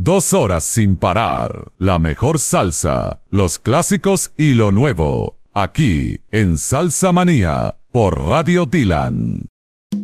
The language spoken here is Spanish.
2 horas sin parar. La mejor salsa, los clásicos y lo nuevo. Aquí, en Salsa Manía, por Radio Dylan.